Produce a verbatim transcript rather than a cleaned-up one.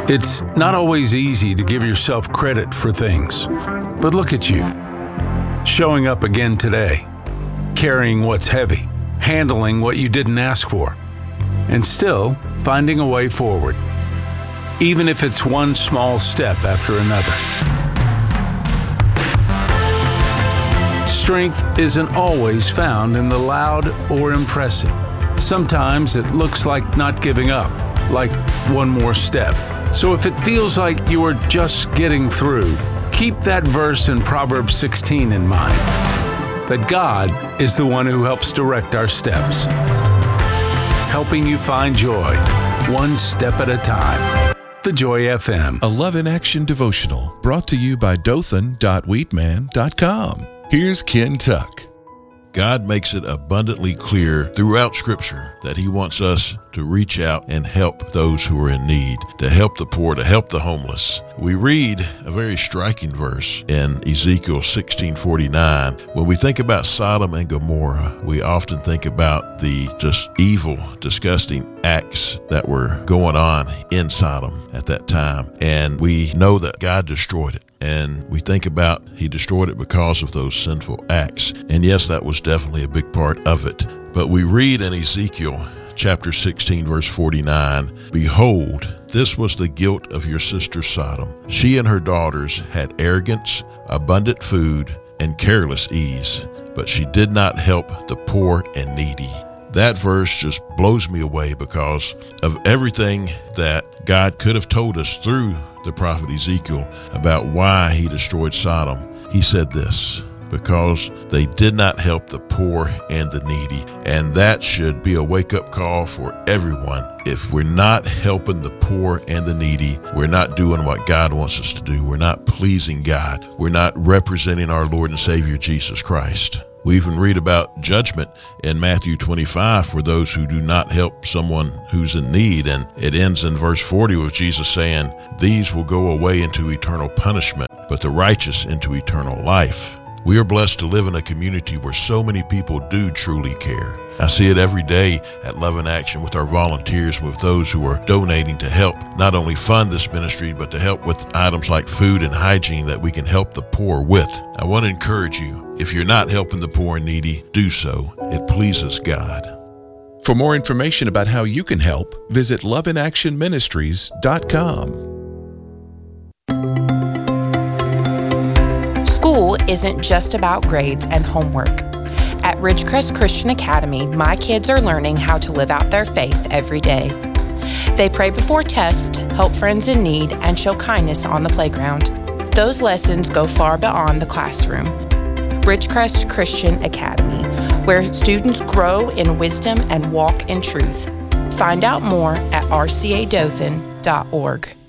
It's not always easy to give yourself credit for things, but look at you, showing up again today, carrying what's heavy, handling what you didn't ask for, and still finding a way forward, even if it's one small step after another. Strength isn't always found in the loud or impressive. Sometimes it looks like not giving up, like one more step. So if it feels like you are just getting through, keep that verse in Proverbs sixteen in mind, that God is the one who helps direct our steps, helping you find joy, one step at a time. The Joy F M. A Love in Action devotional brought to you by Dothan dot wheatman dot com. Here's Ken Tuck. God makes it abundantly clear throughout Scripture that He wants us to reach out and help those who are in need, to help the poor, to help the homeless. We read a very striking verse in Ezekiel sixteen forty-nine. When we think about Sodom and Gomorrah, we often think about the just evil, disgusting acts that were going on in Sodom at that time. And we know that God destroyed it. And we think about He destroyed it because of those sinful acts. And yes, that was definitely a big part of it. But we read in Ezekiel chapter sixteen, verse forty-nine, "Behold, this was the guilt of your sister Sodom. She and her daughters had arrogance, abundant food, and careless ease, but she did not help the poor and needy." That verse just blows me away because of everything that God could have told us through the prophet Ezekiel about why He destroyed Sodom. He said this: because they did not help the poor and the needy. And that should be a wake-up call for everyone. If we're not helping the poor and the needy, we're not doing what God wants us to do. We're not pleasing God. We're not representing our Lord and Savior Jesus Christ. We even read about judgment in Matthew twenty-five for those who do not help someone who's in need. And it ends in verse forty with Jesus saying, "These will go away into eternal punishment, but the righteous into eternal life." We are blessed to live in a community where so many people do truly care. I see it every day at Love in Action with our volunteers, with those who are donating to help not only fund this ministry, but to help with items like food and hygiene that we can help the poor with. I want to encourage you, if you're not helping the poor and needy, do so. It pleases God. For more information about how you can help, visit love in action ministries dot com. School isn't just about grades and homework. At Ridgecrest Christian Academy, my kids are learning how to live out their faith every day. They pray before tests, help friends in need, and show kindness on the playground. Those lessons go far beyond the classroom. Ridgecrest Christian Academy, where students grow in wisdom and walk in truth. Find out more at r c a dothan dot org.